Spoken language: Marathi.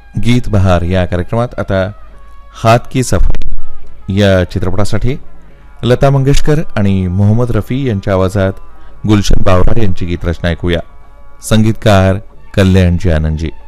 गीत बहार या कार्यक्रमात आता हात की सफाई या चित्रपटासाठी लता मंगेशकर आणि मोहम्मद रफी यांच्या आवाजात गुलशन बावरा यांची गीतरचना ऐकूया. संगीतकार कल्याणजी आनंदजी.